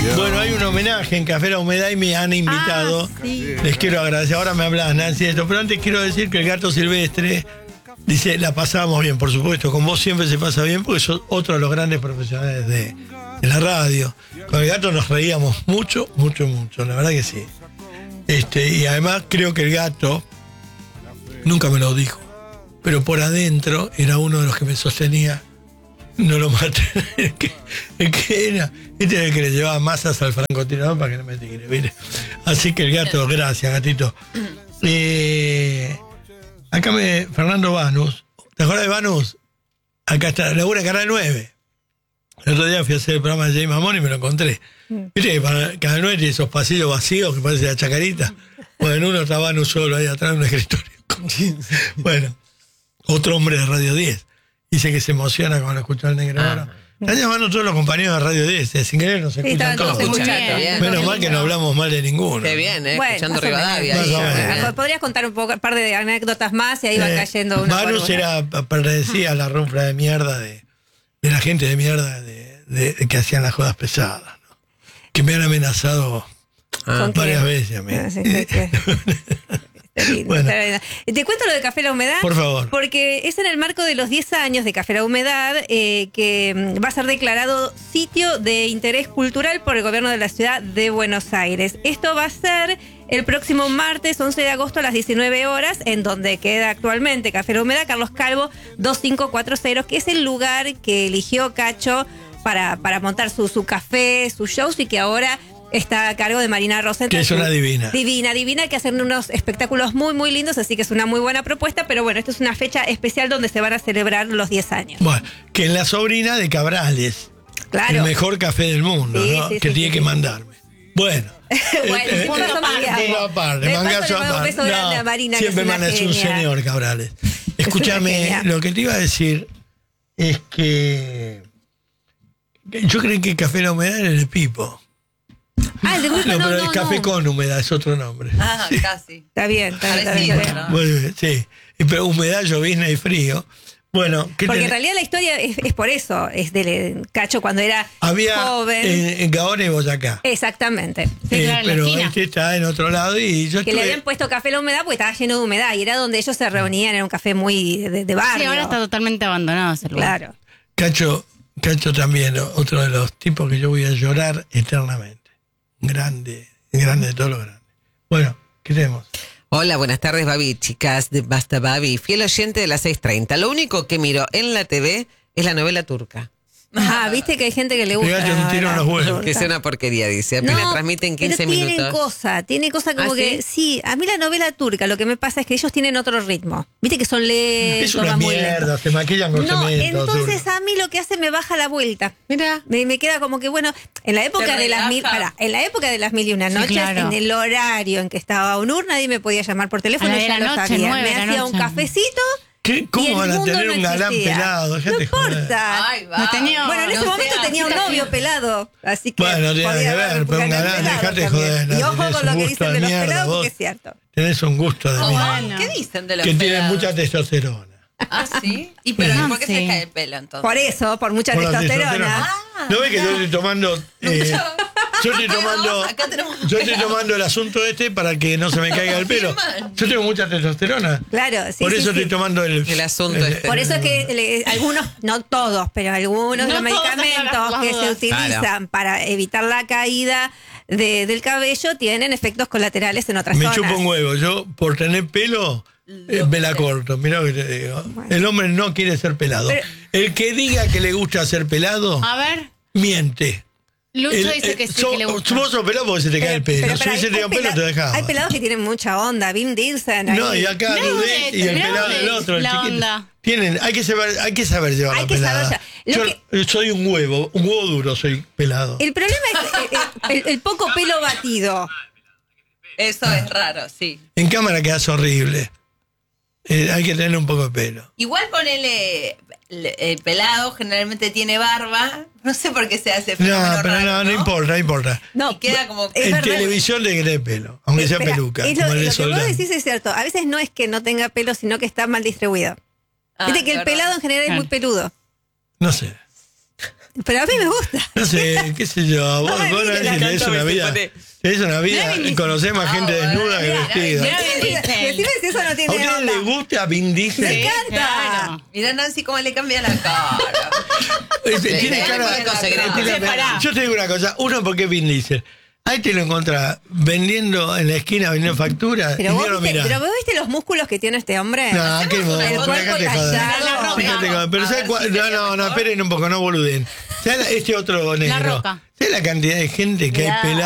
Bueno, hay un homenaje en Café La Humedad y me han invitado. Sí. Les quiero agradecer. Ahora me hablas, Nancy, de esto. Pero antes quiero decir que el Gato Silvestre dice, la pasábamos bien, por supuesto. Con vos siempre se pasa bien porque sos otro de los grandes profesionales de la radio. Con el Gato nos reíamos mucho, mucho, mucho. La verdad que sí. Y además creo que el Gato nunca me lo dijo, pero por adentro era uno de los que me sostenía. No lo maté. El que era. Este era el que le llevaba masas al francotirador para que no me tire, ¿viste? Así que el Gato, gracias, Gatito. Acá Fernando Banus. ¿Te acuerdas de Banus? Acá está, labura Canal 9. El otro día fui a hacer el programa de Jay Mamón y me lo encontré. Viste que para Canal 9 tiene esos pasillos vacíos que parece la Chacarita. Bueno, en uno está Banus solo ahí atrás de un escritorio. Bueno, otro hombre de Radio 10. Dice que se emociona cuando escucha al negro. Están llamando todos los compañeros de Radio 10. Sin querer nos escuchan todos. Menos mal que no hablamos mal de ninguno. Qué bien, Bueno, escuchando Rivadavia. Podrías contar un par de anécdotas más y ahí van cayendo una. Banus pertenecía a la rufla de mierda de la gente de mierda que hacían las jodas pesadas, ¿no? Que me han amenazado varias veces a mí. Bueno. Te cuento lo de Café La Humedad. Por favor. Porque es en el marco de los 10 años de Café La Humedad que va a ser declarado sitio de interés cultural por el gobierno de la ciudad de Buenos Aires. Esto va a ser el próximo martes 11 de agosto a las 19 horas, en donde queda actualmente Café La Humedad, Carlos Calvo 2540, que es el lugar que eligió Cacho para montar su café, sus shows, y que ahora está a cargo de Marina Rosenthal. Que es una divina. Divina, que hacen unos espectáculos muy, muy lindos, así que es una muy buena propuesta, pero bueno, esta es una fecha especial donde se van a celebrar los 10 años. Bueno, que es la sobrina de Cabrales. Claro. El mejor café del mundo, Sí, ¿no? sí, que sí, tiene sí. que mandarme. Bueno. Bueno, aparte. De Mangazo paso le mando un beso grande a Marina, que siempre es una Marina es un genia. señor, Cabrales. Escúchame, genia. lo que te iba a decir es que yo creí que Café La Humedad era el Pipo. El de Gusto, No, pero el no. Café con Humedad es otro nombre. Casi. Está bien. Parecido, ¿no? Bueno, sí, pero humedad, llovizna y frío. Bueno, ¿qué Porque tenés? en realidad la historia es por eso, es de Cacho cuando era Había joven. en Gaona y Boyacá. Exactamente. Sí, claro, en la Pero esquina. este está en otro lado y yo Que le habían puesto Café La Humedad porque estaba lleno de humedad y era donde ellos se reunían, era un café muy de barrio. Sí, ahora está totalmente abandonado ese lugar. Claro. Cacho también, otro de los tipos que yo voy a llorar eternamente. Grande de todos los grandes. Bueno, ¿qué tenemos? Hola, buenas tardes, Babi, chicas de Basta Babi. Fiel oyente de las 6:30. Lo único que miro en la TV es la novela turca. Viste que hay gente que le gusta. Pegate un tiro en los huevos. Que sea una porquería, dice. Apenas transmiten 15 pero tiene minutos. Tiene cosa como ¿Ah, que, sí, a mí la novela turca lo que me pasa es que ellos tienen otro ritmo. Viste que son lentos, Es una van muy mierda, lentos. se maquillan con No, cemento. entonces turco. a mí lo que hace me baja la vuelta. Mira. Me queda como que, bueno, en la época de las en la época de las 1001 noches, claro. en el horario en que estaba UNUR, nadie me podía llamar por teléfono, A la y de ya la lo noche, sabía. 9 Me de la hacía un noche. cafecito. Y ¿Cómo el van a mundo tener no un galán existía. pelado? No Dejate joder. importa. Ay, va. No tenía- Bueno, en ese no momento sé, tenía un así novio que- pelado, así que Bueno, no tiene podía nada que ver, haber pero un galán, pelado dejate también. joder, Y ojo tenés con lo un que gusto dicen de de los mierda, pelados, vos. porque es cierto. Tenés un gusto de mierda. Bueno. ¿Qué dicen de los Que tienen pelados? mucha testosterona. Ah, sí. ¿Y pero Sí. por qué se les cae el pelo entonces? Por eso, por mucha Por la testosterona. ¿No ves que yo estoy tomando... yo estoy tomando... Acá tenemos un Yo estoy pelado. tomando el asunto para que no se me caiga el pelo. Yo tengo mucha testosterona. Claro, sí. Por sí, eso sí. estoy tomando El asunto este. Por eso es que algunos, no todos, pero algunos de los No todos, medicamentos aclarar que las se dudas. utilizan Claro. para evitar la caída del cabello tienen efectos colaterales en otras Me zonas. chupo un huevo. Yo, por tener pelo, me la corto. Mirá lo que te digo. El hombre no quiere ser pelado. Pero- El que diga que le gusta ser pelado, A ver, miente. Lucho dice que sí, que le gusta. Vos sos pelado porque se te cae el pelo. Si pará, hubiese tenido pelo, te dejaba. hay pelados que tienen mucha onda, Vin Diesel. No, ahí. y acá Mirá Dudé dónde- y el mirá pelado dónde del otro, el la chiquito. onda. Hay que saber llevar Hay la que pelada. saber ya- lo Yo soy un huevo duro soy pelado. El problema es el poco pelo batido. Eso es raro, sí. En cámara quedas horrible. Hay que tener un poco de pelo. Igual ponele el pelado, generalmente tiene barba. No sé por qué se hace No, fenómeno pero raro, no importa. No, Y queda como... es En verdad. televisión le querés pelo, aunque sea Espera, peluca, es como el de lo que vos Soldán. decís es cierto. A veces no es que no tenga pelo, sino que está mal distribuido. Ah, Viste que el verdad. pelado en general es muy peludo. No sé. Pero a mí me gusta. No sé, qué sé yo. Vos no tenés una vida. Tenés una vida. Conocés más gente desnuda que vestida. Decime si eso no ¿A tiene ustedes onda. les gusta Vin Diesel? Me encanta. Claro. Mirá Nancy cómo le cambia la cara. Tiene cara. Yo te digo una cosa. Uno, porque es Vin Diesel. Ahí te lo encontrás vendiendo en la esquina, vendiendo facturas. Pero vos viste los músculos que tiene este hombre. No, qué modo. El cuerpo tallado. Pero ¿sabes cuál? No, esperen un poco, no boluden. ¿Sabes este otro negro? Roca. ¿Sabes la cantidad de gente que hay pelada?